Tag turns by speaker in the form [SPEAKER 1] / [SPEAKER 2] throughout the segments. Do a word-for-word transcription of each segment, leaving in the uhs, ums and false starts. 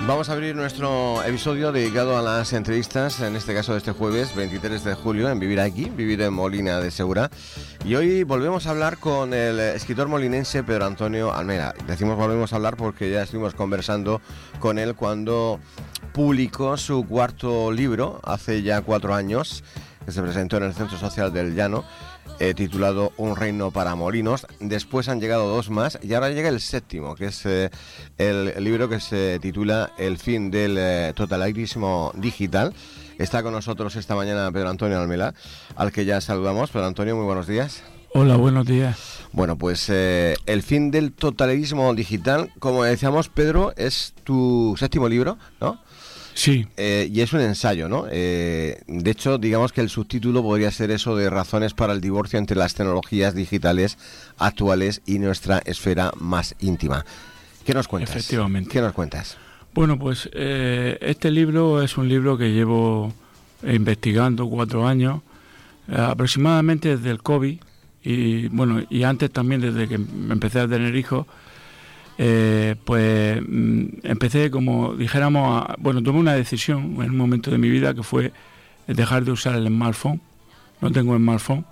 [SPEAKER 1] Vamos a abrir nuestro episodio dedicado a las entrevistas, en este caso de este jueves veintitrés de julio, en Vivir Aquí, Vivir en Molina de Segura. Y hoy volvemos a hablar con el escritor molinense Pedro Antonio Almela. Decimos volvemos a hablar porque ya estuvimos conversando con él cuando publicó su cuarto libro, hace ya cuatro años, que se presentó en el Centro Social del Llano, eh, titulado Un reino para molinos. Después han llegado dos más y ahora llega el séptimo, que es eh, el, el libro que se titula El fin del eh, totalitarismo digital. Está con nosotros esta mañana Pedro Antonio Almela, al que ya saludamos. Pedro Antonio, muy buenos días.
[SPEAKER 2] Hola, buenos días.
[SPEAKER 1] Bueno, pues eh, El fin del totalitarismo digital, como decíamos, Pedro, es tu séptimo libro, ¿no?
[SPEAKER 2] Sí.
[SPEAKER 1] Eh, y es un ensayo, ¿no? Eh, de hecho, digamos que el subtítulo podría ser eso de razones para el divorcio entre las tecnologías digitales actuales y nuestra esfera más íntima. ¿Qué nos cuentas?
[SPEAKER 2] Efectivamente.
[SPEAKER 1] ¿Qué nos cuentas?
[SPEAKER 2] Bueno, pues eh, este libro es un libro que llevo investigando cuatro años, eh, aproximadamente desde el COVID, y bueno, y antes también desde que empecé a tener hijos. Eh, pues mm, empecé, como dijéramos, a, bueno, tomé una decisión en un momento de mi vida que fue dejar de usar el smartphone. No tengo smartphone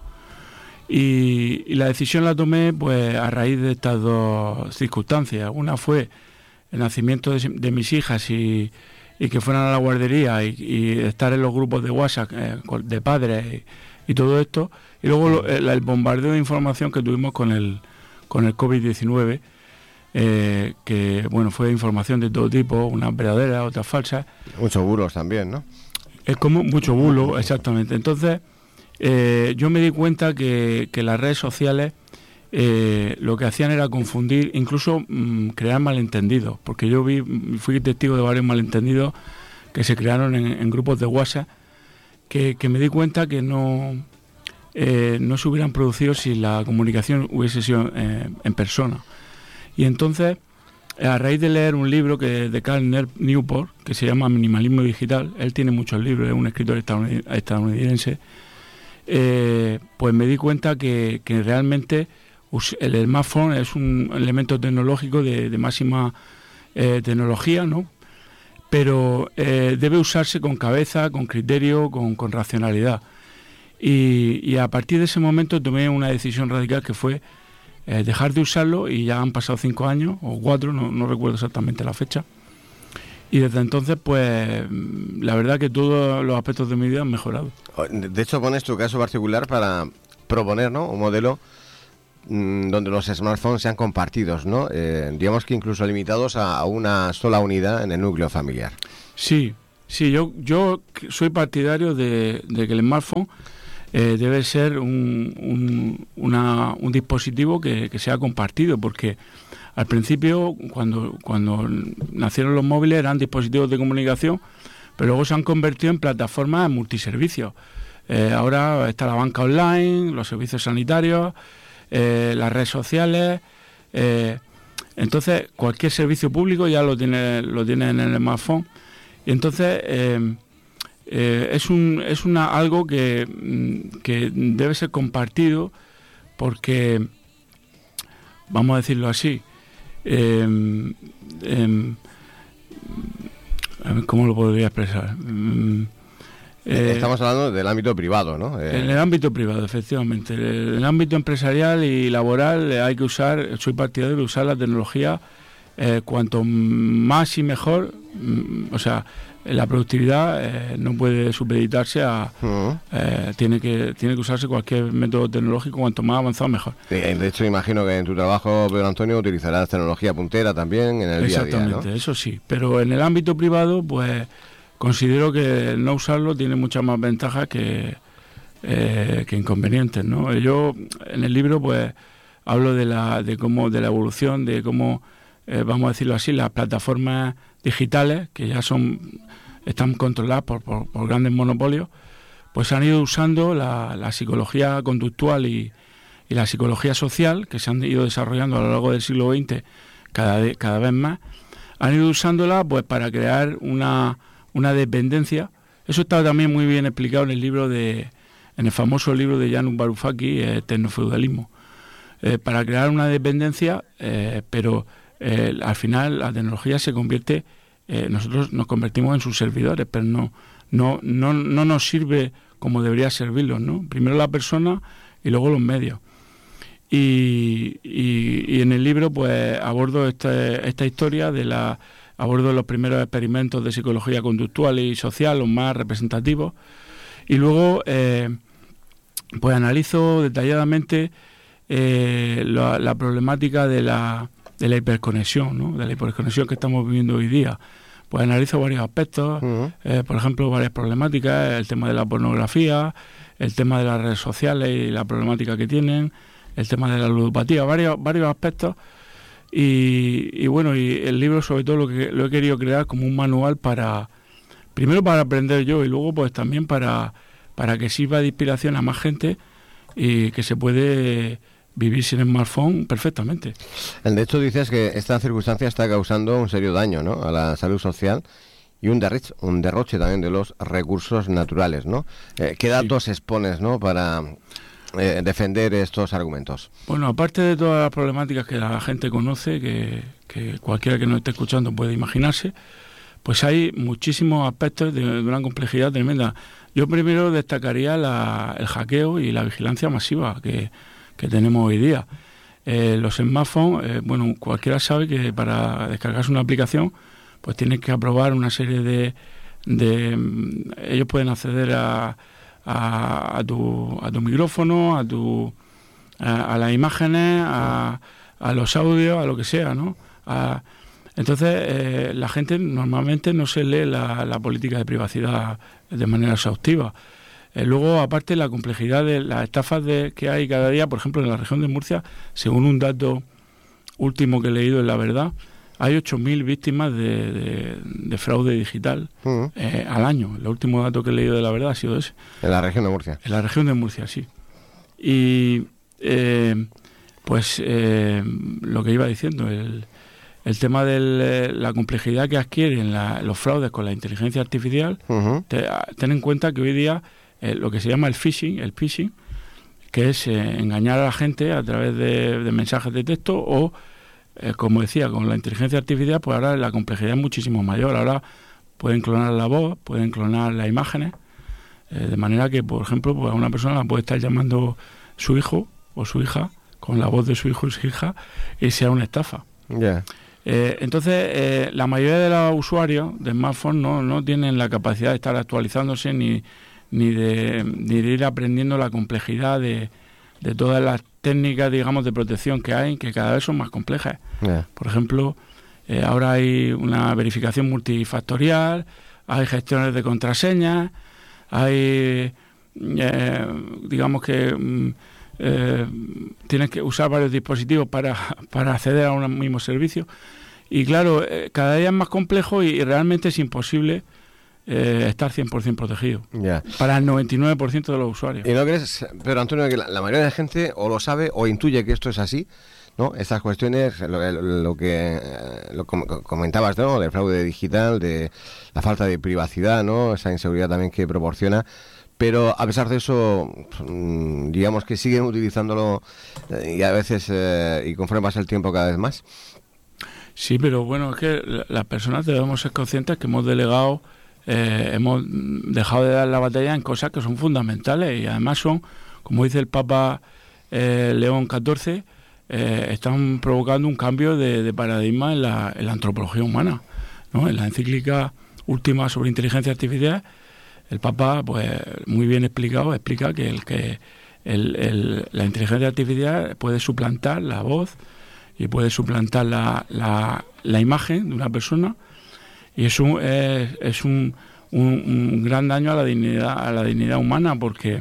[SPEAKER 2] y, y la decisión la tomé pues a raíz de estas dos circunstancias. Una fue el nacimiento de, de mis hijas y, y que fueran a la guardería y, y estar en los grupos de WhatsApp eh, de padres y, y todo esto, y luego lo, el, el bombardeo de información que tuvimos con el con el COVID diecinueve. Eh, que bueno, fue información de todo tipo, unas verdaderas, otras falsas.
[SPEAKER 1] Muchos bulos también, ¿no?
[SPEAKER 2] Es como mucho bulo, exactamente. Entonces, eh, yo me di cuenta que, que las redes sociales eh, lo que hacían era confundir, incluso mmm, crear malentendidos, porque yo vi, fui testigo de varios malentendidos que se crearon en, en grupos de WhatsApp, que, que me di cuenta que no, eh, no se hubieran producido si la comunicación hubiese sido eh, en persona. Y entonces, a raíz de leer un libro que de Cal Newport, que se llama Minimalismo Digital, él tiene muchos libros, es un escritor estadounidense, eh, pues me di cuenta que, que realmente el smartphone es un elemento tecnológico de, de máxima eh, tecnología, ¿no? Pero eh, debe usarse con cabeza, con criterio, con, con racionalidad. Y, y a partir de ese momento tomé una decisión radical que fue Eh, dejar de usarlo, y ya han pasado cinco años o cuatro, no, no recuerdo exactamente la fecha, y desde entonces pues la verdad que todos los aspectos de mi vida han mejorado.
[SPEAKER 1] De hecho, pones tu caso particular para proponer, ¿no?, un modelo mmm, donde los smartphones sean compartidos, ¿no? Eh, digamos que incluso limitados a, a una sola unidad en el núcleo familiar.
[SPEAKER 2] Sí, sí, yo, yo soy partidario de, de que el smartphone Eh, debe ser un, un, una, un dispositivo que, que sea compartido, porque al principio, cuando, cuando nacieron los móviles, eran dispositivos de comunicación, pero luego se han convertido en plataformas multiservicios. Eh, ahora está la banca online, los servicios sanitarios, eh, las redes sociales. Eh, entonces, cualquier servicio público ya lo tiene, lo tiene en el smartphone. Y entonces Eh, Eh, es un es una algo que, que debe ser compartido, porque vamos a decirlo así, eh, eh, ¿cómo lo podría expresar?
[SPEAKER 1] Eh, Estamos hablando del ámbito privado, ¿no? Eh...
[SPEAKER 2] En el ámbito privado, efectivamente. En el ámbito empresarial y laboral hay que usar, soy partidario de usar la tecnología eh, cuanto más y mejor, o sea, la productividad eh, no puede supeditarse a uh-huh. eh, tiene que tiene que usarse cualquier método tecnológico, cuanto más avanzado mejor.
[SPEAKER 1] De hecho, imagino que en tu trabajo, Pedro Antonio, utilizarás tecnología puntera también en el día a día, ¿no?
[SPEAKER 2] Exactamente, eso sí, pero en el ámbito privado pues considero que el no usarlo tiene muchas más ventajas que eh, que inconvenientes, ¿no? Yo en el libro pues hablo de la de cómo de la evolución, de cómo eh, vamos a decirlo así, las plataformas digitales, que ya son están controladas por, por, por grandes monopolios, pues han ido usando la, la psicología conductual y, y la psicología social, que se han ido desarrollando a lo largo del siglo veinte cada, de, cada vez más, han ido usándola pues para crear una, una dependencia. Eso está también muy bien explicado en el libro de en el famoso libro de Janusz Varoufakis, eh, Tecnofeudalismo, eh, para crear una dependencia, eh, pero eh, al final la tecnología se convierte eh, nosotros nos convertimos en sus servidores, pero no, no, no, no nos sirve como debería servirlos, ¿no? Primero la persona y luego los medios. Y, y, y en el libro pues abordo este, esta historia de la abordo los primeros experimentos de psicología conductual y social, los más representativos, y luego eh, pues analizo detalladamente eh, la, la problemática de la, de la hiperconexión, ¿no? De la hiperconexión que estamos viviendo hoy día. Pues analizo varios aspectos, uh-huh. eh, por ejemplo, varias problemáticas, el tema de la pornografía, el tema de las redes sociales y la problemática que tienen, el tema de la ludopatía, varios, varios aspectos. Y, y bueno, y el libro sobre todo lo que lo he querido crear como un manual para, primero para aprender yo y luego pues también para, para que sirva de inspiración a más gente y que se puede vivir sin smartphone perfectamente.
[SPEAKER 1] De hecho dices que esta circunstancia está causando un serio daño, ¿no?, a la salud social y un derroche, un derroche también de los recursos naturales, ¿no? Eh, ¿Qué datos sí. expones, ¿no?, para Eh, defender estos argumentos?
[SPEAKER 2] Bueno, aparte de todas las problemáticas que la gente conoce, que, que cualquiera que nos esté escuchando puede imaginarse, pues hay muchísimos aspectos de, de una complejidad tremenda. Yo primero destacaría la, el hackeo y la vigilancia masiva que, que tenemos hoy día. Eh, los smartphones, eh, bueno, cualquiera sabe que para descargarse una aplicación, pues tienes que aprobar una serie de... de ellos pueden acceder a A, a tu a tu micrófono, a tu a, a las imágenes, a, a los audios, a lo que sea, ¿no? A, entonces eh, la gente normalmente no se lee la, la política de privacidad de manera exhaustiva. Eh, luego, aparte, la complejidad de las estafas de, que hay cada día, por ejemplo, en la región de Murcia, según un dato último que he leído en La Verdad, hay ocho mil víctimas de, de, de fraude digital uh-huh. eh, al año. El último dato que he leído de La Verdad ha sido ese.
[SPEAKER 1] En la región de Murcia.
[SPEAKER 2] En la región de Murcia, sí. Y eh, pues eh, lo que iba diciendo, el, el tema de la complejidad que adquieren la, los fraudes con la inteligencia artificial, uh-huh. te, ten en cuenta que hoy día eh, lo que se llama el phishing, el phishing, que es eh, engañar a la gente a través de, de mensajes de texto o Eh, como decía, con la inteligencia artificial, pues ahora la complejidad es muchísimo mayor. Ahora pueden clonar la voz, pueden clonar las imágenes, eh, de manera que, por ejemplo, pues a una persona la puede estar llamando su hijo o su hija con la voz de su hijo y su hija y sea una estafa.
[SPEAKER 1] Yeah.
[SPEAKER 2] Eh, entonces, eh, la mayoría de los usuarios de smartphone no, no tienen la capacidad de estar actualizándose ni, ni, de, ni de ir aprendiendo la complejidad de, de todas las técnicas, digamos, de protección que hay, que cada vez son más complejas. Yeah. Por ejemplo, eh, ahora hay una verificación multifactorial, hay gestiones de contraseñas, hay, eh, digamos que eh, tienes que usar varios dispositivos para, para acceder a un mismo servicio. Y claro, eh, cada día es más complejo y, y realmente es imposible Eh, estar cien por ciento protegido yeah. para el noventa y nueve por ciento de los usuarios.
[SPEAKER 1] ¿Y no crees, Pedro Antonio, que la, la mayoría de la gente o lo sabe o intuye que esto es así, ¿no? Estas cuestiones, lo, lo que lo comentabas, ¿no?, del fraude digital, de la falta de privacidad, ¿no?, esa inseguridad también que proporciona, pero a pesar de eso, digamos que siguen utilizándolo y a veces, eh, y conforme pasa el tiempo, cada vez más.
[SPEAKER 2] Sí, pero bueno, es que las personas debemos ser conscientes que hemos delegado Eh, hemos dejado de dar la batalla en cosas que son fundamentales y además son, como dice el Papa eh, León catorce, eh, están provocando un cambio de, de paradigma en la, en la antropología humana, ¿no? En la encíclica última sobre inteligencia artificial, el Papa, pues muy bien explicado, explica que el que el, el, la inteligencia artificial puede suplantar la voz y puede suplantar la, la, la imagen de una persona. Y es un, es, es un, un, un gran daño a la dignidad a la dignidad humana, porque,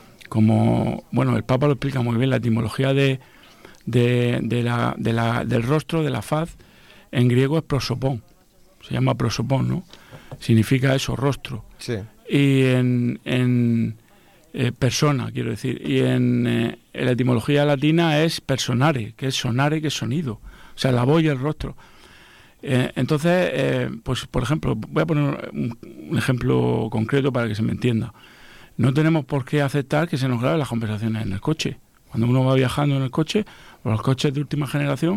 [SPEAKER 2] como bueno, el Papa lo explica muy bien, la etimología de, de, de la, de la, del rostro, de la faz, en griego es prosopón, se llama prosopón, ¿no? Significa eso, rostro.
[SPEAKER 1] Sí.
[SPEAKER 2] Y en, en eh, persona, quiero decir, y en, eh, en la etimología latina es personare, que es sonare, que es sonido, o sea, la voz y el rostro. Eh, entonces, eh, pues por ejemplo, voy a poner un, un ejemplo concreto para que se me entienda. No tenemos por qué aceptar que se nos graben las conversaciones en el coche. Cuando uno va viajando en el coche, los coches de última generación,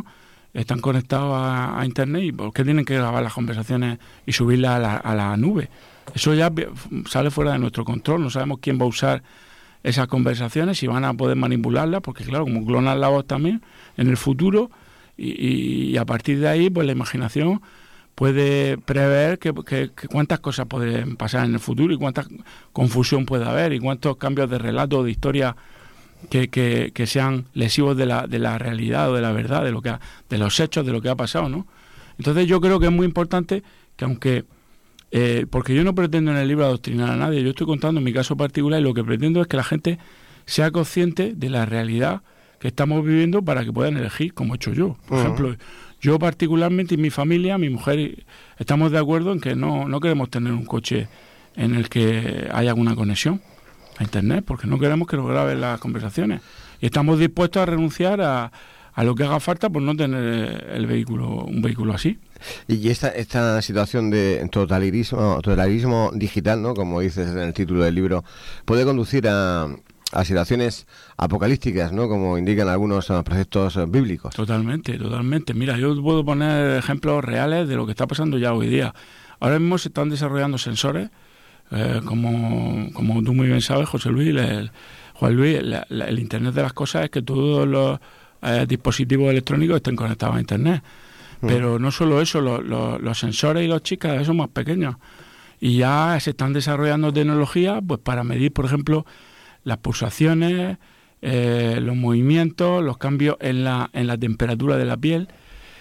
[SPEAKER 2] están conectados a, a Internet, y ¿por qué tienen que grabar las conversaciones y subirlas a la, a la nube? Eso ya sale fuera de nuestro control, no sabemos quién va a usar esas conversaciones, si van a poder manipularlas, porque claro, como clonan la voz también en el futuro, y, y, y a partir de ahí pues la imaginación puede prever que, que, que cuántas cosas pueden pasar en el futuro y cuánta confusión puede haber y cuántos cambios de relato o de historia que, que, que sean lesivos de la, de la realidad o de la verdad, de lo que ha, de los hechos, de lo que ha pasado, ¿no? Entonces yo creo que es muy importante que aunque Eh, porque yo no pretendo en el libro adoctrinar a nadie, yo estoy contando mi caso particular y lo que pretendo es que la gente sea consciente de la realidad que estamos viviendo para que puedan elegir, como he hecho yo. Por uh-huh. ejemplo, yo particularmente y mi familia, mi mujer, estamos de acuerdo en que no, no queremos tener un coche en el que haya alguna conexión a Internet, porque no queremos que nos graben las conversaciones. Y estamos dispuestos a renunciar a, a lo que haga falta por no tener el vehículo, un vehículo así.
[SPEAKER 1] Y esta esta situación de totalitarismo, totalitarismo digital, ¿no?, como dices en el título del libro, puede conducir a, a situaciones apocalípticas, ¿no?, como indican algunos uh, preceptos uh, bíblicos.
[SPEAKER 2] Totalmente, totalmente. Mira, yo puedo poner ejemplos reales de lo que está pasando ya hoy día. Ahora mismo se están desarrollando sensores, eh, como, como tú muy bien sabes, José Luis, el, Juan Luis, la, la, el Internet de las cosas es que todos los eh, dispositivos electrónicos estén conectados a Internet. Pero no solo eso, los, los, los sensores y los chips cada vez son más pequeños. Y ya se están desarrollando tecnologías pues para medir, por ejemplo, las pulsaciones, eh, los movimientos, los cambios en la, en la temperatura de la piel.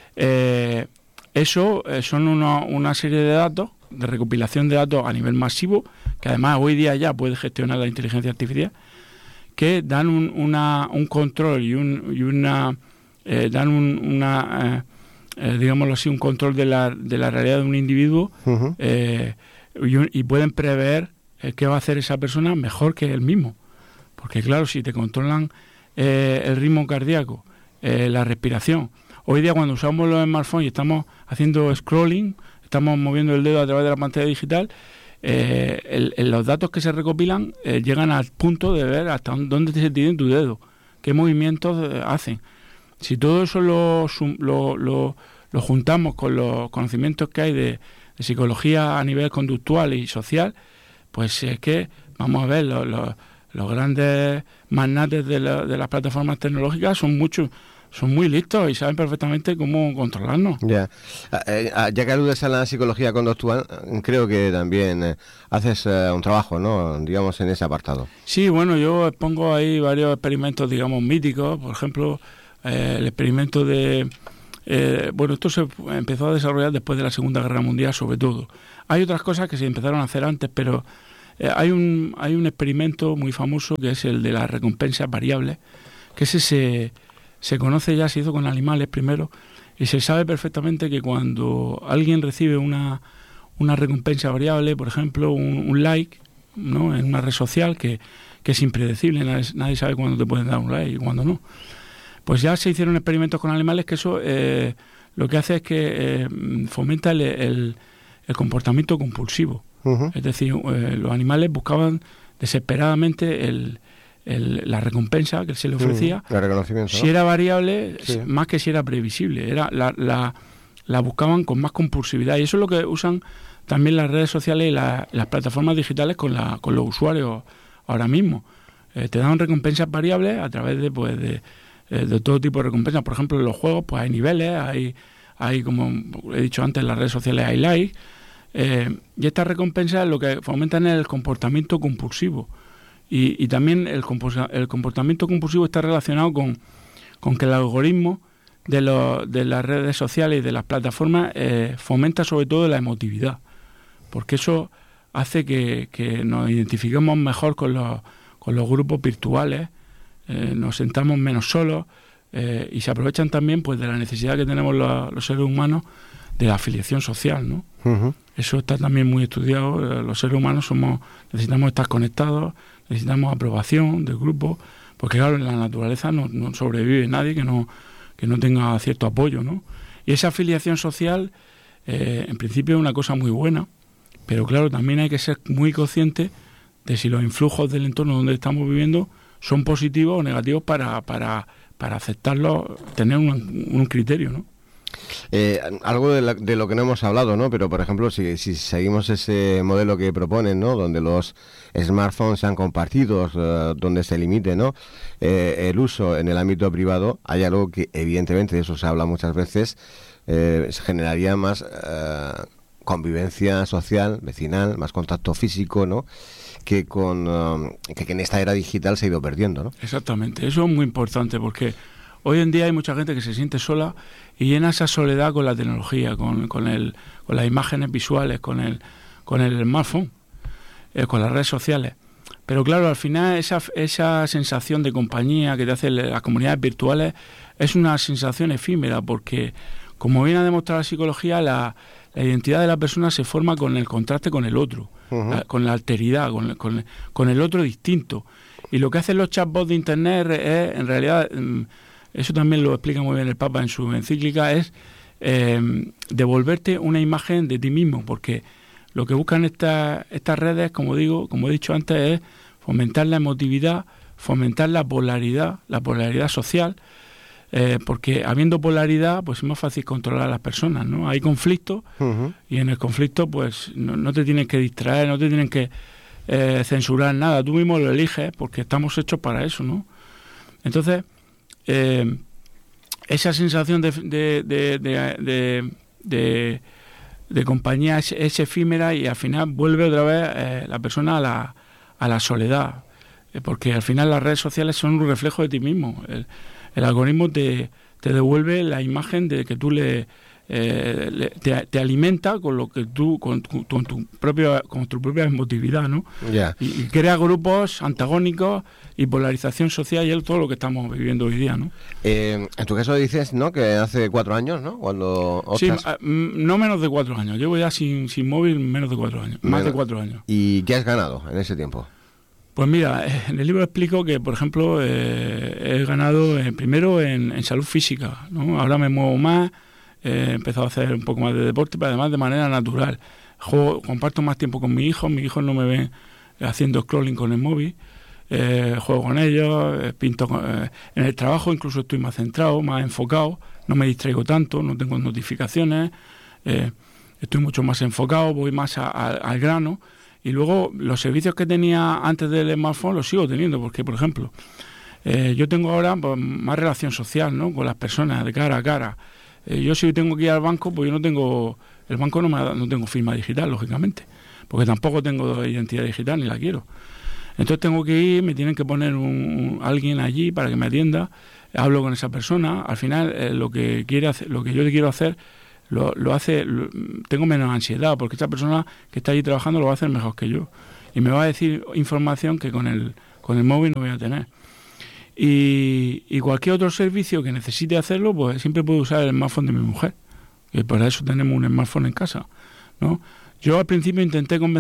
[SPEAKER 2] Eh, eso eh, son uno, una serie de datos, de recopilación de datos a nivel masivo, que además hoy día ya puede gestionar la inteligencia artificial, que dan un, una, un control y, un, y una... Eh, dan un, una... Eh, Eh, digámoslo así, un control de la, de la realidad de un individuo, uh-huh. eh, y, un, y pueden prever eh, qué va a hacer esa persona mejor que él mismo. Porque claro, si te controlan eh, el ritmo cardíaco, eh, la respiración. Hoy día cuando usamos los smartphones y estamos haciendo scrolling, estamos moviendo el dedo a través de la pantalla digital, eh, el, el, los datos que se recopilan eh, llegan al punto de ver hasta dónde se tiene tu dedo, qué movimientos eh, hacen. Si todo eso lo, lo, lo, lo juntamos con los conocimientos que hay de, de psicología a nivel conductual y social, pues es que vamos a ver, los, los, los grandes magnates de, la, de las plataformas tecnológicas son muchos, son muy listos y saben perfectamente cómo controlarnos.
[SPEAKER 1] Ya, eh, ya que aludes a la psicología conductual, creo que también eh, haces eh, un trabajo, ¿no?, digamos, en ese apartado.
[SPEAKER 2] Sí, bueno, yo expongo ahí varios experimentos, digamos, míticos, por ejemplo... Eh, el experimento de... Eh, bueno, esto se empezó a desarrollar después de la Segunda Guerra Mundial, sobre todo. Hay otras cosas que se empezaron a hacer antes, pero eh, hay un hay un experimento muy famoso que es el de las recompensas variables, que ese se, se conoce ya, se hizo con animales primero, y se sabe perfectamente que cuando alguien recibe una, una recompensa variable, por ejemplo, un, un like, ¿no?, en una red social, que, que es impredecible, nadie, nadie sabe cuándo te pueden dar un like y cuándo no. Pues ya se hicieron experimentos con animales que eso eh, lo que hace es que eh, fomenta el, el, el comportamiento compulsivo. Uh-huh. Es decir, eh, los animales buscaban desesperadamente el, el, la recompensa que se le ofrecía.
[SPEAKER 1] Uh, el reconocimiento,
[SPEAKER 2] si
[SPEAKER 1] ¿no?
[SPEAKER 2] era variable,
[SPEAKER 1] sí.
[SPEAKER 2] más que si era previsible. Era la, la, la buscaban con más compulsividad. Y eso es lo que usan también las redes sociales y la, las plataformas digitales con, la, con los usuarios ahora mismo. Eh, te dan recompensas variables a través de... pues de de todo tipo de recompensas. Por ejemplo, en los juegos pues hay niveles, hay, hay como he dicho antes, en las redes sociales hay likes, eh, y estas recompensas lo que fomentan es el comportamiento compulsivo. Y, y también el, el comportamiento compulsivo está relacionado con, con que el algoritmo de, lo, de las redes sociales y de las plataformas eh, fomenta sobre todo la emotividad, porque eso hace que, que nos identifiquemos mejor con los, con los grupos virtuales, Eh, nos sentamos menos solos eh, y se aprovechan también pues de la necesidad que tenemos los, los seres humanos de la afiliación social, ¿no? Uh-huh. Eso está también muy estudiado. Eh, los seres humanos somos necesitamos estar conectados, necesitamos aprobación del grupo, porque claro, en la naturaleza no, no sobrevive nadie que no que no tenga cierto apoyo, ¿no? Y esa afiliación social eh, en principio es una cosa muy buena, pero claro, también hay que ser muy consciente de si los influjos del entorno donde estamos viviendo son positivos o negativos para para para aceptarlo, tener un, un criterio, ¿no?
[SPEAKER 1] Eh, algo de, la, de lo que no hemos hablado, ¿no? Pero, por ejemplo, si, si seguimos ese modelo que proponen, ¿no? Donde los smartphones sean compartidos, uh, donde se limite, ¿no? Eh, el uso en el ámbito privado, hay algo que, evidentemente, de eso se habla muchas veces, eh, generaría más uh, convivencia social, vecinal, más contacto físico, ¿no? Que, con, uh, que, que en esta era digital se ha ido perdiendo, ¿no?
[SPEAKER 2] Exactamente, eso es muy importante porque hoy en día hay mucha gente que se siente sola y llena esa soledad con la tecnología, con, con, el, con las imágenes visuales, con el, con el smartphone, eh, con las redes sociales. Pero claro, al final esa, esa sensación de compañía que te hacen las comunidades virtuales es una sensación efímera porque, como viene a demostrar la psicología, la, la identidad de la persona se forma con el contraste con el otro, uh-huh. la, con la alteridad, con, con, con el otro distinto. Y lo que hacen los chatbots de Internet es, en realidad, eso también lo explica muy bien el Papa en su encíclica, es eh, devolverte una imagen de ti mismo, porque lo que buscan estas estas redes, como digo, como he dicho antes, es fomentar la emotividad, fomentar la polaridad, la polaridad social, eh, porque habiendo polaridad, pues es más fácil controlar a las personas, ¿no? Hay conflictos uh-huh. y en el conflicto, pues no, no te tienes que distraer, no te tienen que eh, censurar nada, tú mismo lo eliges, porque estamos hechos para eso, ¿no? Entonces, eh, esa sensación de de de, de, de, de, de compañía es, es efímera y al final vuelve otra vez eh, la persona a la, a la soledad, eh, porque al final las redes sociales son un reflejo de ti mismo. El, el algoritmo te, te devuelve la imagen de que tú le, eh, le te, te alimenta con lo que tú con, con tu propia con tu propia emotividad, ¿no?
[SPEAKER 1] Yeah.
[SPEAKER 2] Y, y crea grupos antagónicos y polarización social, y es todo lo que estamos viviendo hoy día, ¿no?
[SPEAKER 1] Eh, en tu caso dices, ¿no? Que hace cuatro años, ¿no? Cuando
[SPEAKER 2] ostras. Sí, no menos de cuatro años. Llevo ya sin, sin móvil menos de cuatro años. Más menos, de cuatro años.
[SPEAKER 1] ¿Y qué has ganado en ese tiempo?
[SPEAKER 2] Pues mira, en el libro explico que, por ejemplo, eh, he ganado eh, primero en, en salud física, ¿no? Ahora me muevo más, eh, he empezado a hacer un poco más de deporte, pero además de manera natural. Juego, comparto más tiempo con mis hijos, mis hijos no me ven haciendo scrolling con el móvil. Eh, juego con ellos, eh, pinto con, eh, en el trabajo incluso estoy más centrado, más enfocado, no me distraigo tanto, no tengo notificaciones, eh, estoy mucho más enfocado, voy más a, a, al grano. Y luego los servicios que tenía antes del smartphone los sigo teniendo, porque por ejemplo eh, yo tengo ahora pues, más relación social, ¿no? Con las personas de cara a cara. Eh, yo si tengo que ir al banco, pues yo no tengo, el banco no me da, no tengo firma digital, lógicamente, porque tampoco tengo identidad digital ni la quiero. Entonces tengo que ir, me tienen que poner un, un, alguien allí para que me atienda, hablo con esa persona, al final eh, lo que quiere hacer, lo que yo quiero hacer lo, lo hace, lo, tengo menos ansiedad, porque esta persona que está allí trabajando lo va a hacer mejor que yo y me va a decir información que con el con el móvil no voy a tener. Y, y cualquier otro servicio que necesite hacerlo, pues siempre puedo usar el smartphone de mi mujer, que para eso tenemos un smartphone en casa, ¿no? Yo al principio intenté convencer